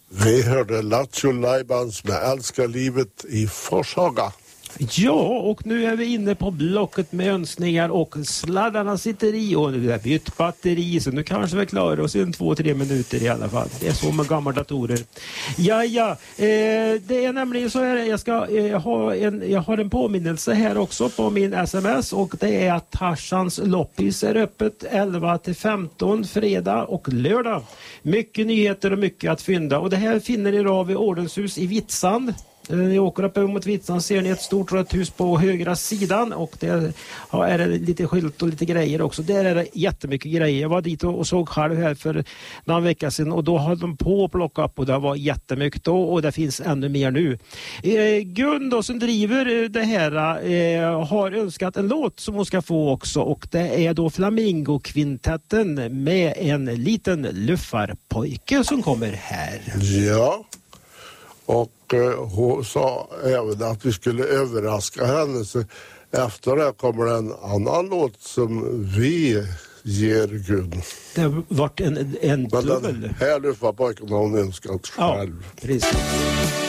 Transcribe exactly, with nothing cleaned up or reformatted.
Vi hörde Lattjo Lajbans med Älskar livet i Forshaga. Ja, och nu är vi inne på blocket med önskningar och sladdarna sitter i och nu är bytt batteri så nu kanske vi klarar oss in två, tre minuter i alla fall. Det är så med gamla datorer. Ja, ja, eh, det är nämligen så här, jag ska eh, ha en, jag har en påminnelse här också på min sms och det är att Tarzans loppis är öppet elva till femton fredag och lördag. Mycket nyheter och mycket att fynda och det här finner ni då vid Ordenshus i Vitsand. Ni åker upp mot Vitsan ser ni ett stort rött hus på högra sidan och det ja, är det lite skylt och lite grejer också. Där är det jättemycket grejer. Jag var dit och, och såg själv här för några veckor sedan och då hade de på att plocka upp och det var jättemycket då och det finns ännu mer nu. Eh, Gun då som driver det här eh, har önskat en låt som hon ska få också och det är då Flamingo-kvintetten med en liten luffarpojke som kommer här. Ja. Och eh, hon sa även att vi skulle överraska henne. Så efter det kommer en annan låt som vi ger Gun. Det har varit en, en Men dubbel. den här luffarpojken har hon önskat själv. Ja, precis.